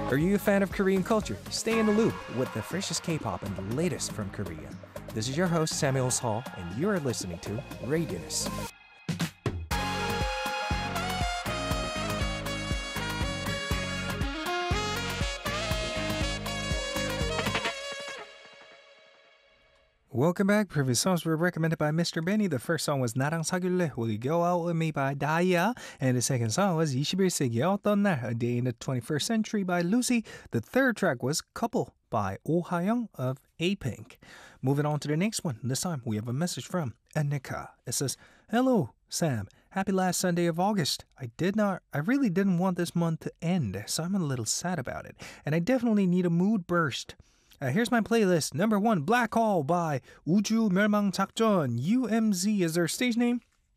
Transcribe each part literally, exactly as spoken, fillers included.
Are you a fan of Korean culture? Stay in the loop with the freshest K-pop and the latest from Korea. This is your host, Samuel Hall, and you are listening to Radius. Welcome back. Previous songs were recommended by Mister Benny. The first song was 나랑 사귈래, Will You Go Out With Me by Daya. And the second song was 이십일 세기의 어떤 날, A Day in the twenty-first Century by Lucy. The third track was Couple by Oh Ha-young of A-Pink. Moving on to the next one. This time we have a message from Anika. It says, Hello, Sam. Happy last Sunday of August. I did not, I really didn't want this month to end, so I'm a little sad about it. And I definitely need a mood burst. Uh, here's my playlist. Number one, Black Hole by 우주 멸망 작전. U M Z is their stage name.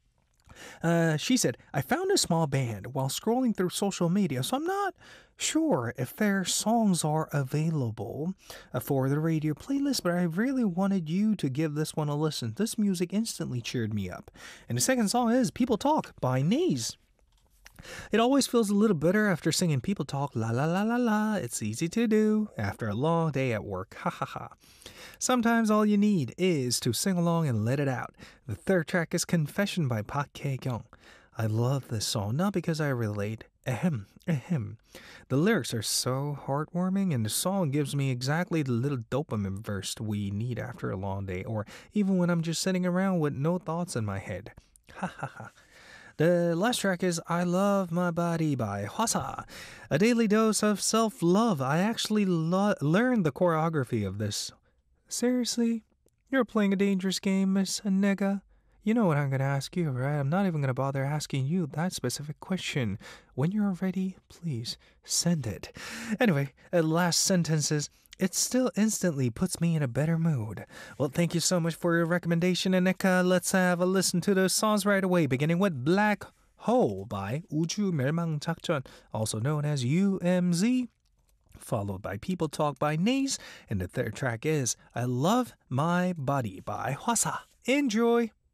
Uh, she said, I found a small band while scrolling through social media, so I'm not sure if their songs are available uh, for the radio playlist, but I really wanted you to give this one a listen. This music instantly cheered me up. And the second song is People Talk by Naze. It always feels a little better after singing People Talk, la la la la la. It's easy to do after a long day at work, ha ha ha. Sometimes all you need is to sing along and let it out. The third track is Confession by Park Hae-kyung. I love this song, not because I relate, ahem, ahem. The lyrics are so heartwarming and the song gives me exactly the little dopamine burst we need after a long day, or even when I'm just sitting around with no thoughts in my head. Ha ha ha. The last track is I Love My Body by Hwasa. A daily dose of self-love. I actually lo- learned the choreography of this. Seriously? You're playing a dangerous game, Miss Nega? You know what I'm going to ask you, right? I'm not even going to bother asking you that specific question. When you're ready, please send it. Anyway, uh, last sentences. It still instantly puts me in a better mood. Well, thank you so much for your recommendation, Anika. Let's have a listen to those songs right away, beginning with Black Hole by 우주 멸망 작전, also known as U M Z, followed by People Talk by Naze, and the third track is I Love My Body by Hwasa. Enjoy!